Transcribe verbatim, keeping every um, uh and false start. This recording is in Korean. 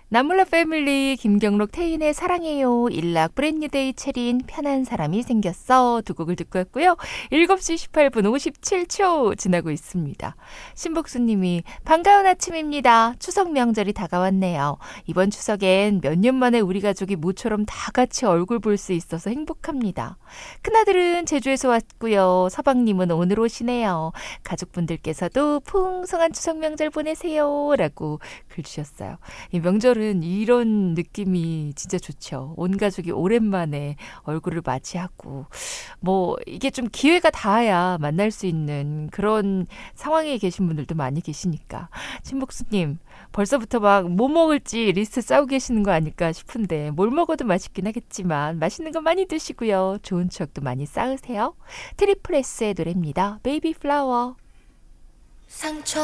나몰라 패밀리 김경록 태인의 사랑해요. 일락 브랜뉴데이 체린 편한 사람이 생겼어. 두 곡을 듣고 왔고요. 일곱 시 십팔 분 오십칠 초 지나고 있습니다. 신복수님이 반가운 아침입니다. 추석 명절이 다가왔네요. 이번 추석엔 몇 년 만에 우리 가족이 모처럼 다 같이 얼굴 볼 수 있어서 행복합니다. 큰아들은 제주에서 왔고요. 서방님은 오늘 오시네요. 가족분들께서도 풍성한 추석 명절 보내세요. 라고 글 주셨어요. 이 명절은 이런 느낌이 진짜 좋죠. 온 가족이 오랜만에 얼굴을 맞이하고 뭐 이게 좀 기회가 닿아야 만날 수 있는 그런 상황에 계신 분들도 많이 계시니까. 신복수님 벌써부터 막 뭐 먹을지 리스트 짜고 계시는 거 아닐까 싶은데 뭘 먹어도 맛있긴 하겠지만 맛있는 거 많이 드시고요. 좋은 추억도 많이 쌓으세요. 트리플 S의 노래입니다. 베이비 플라워. 상처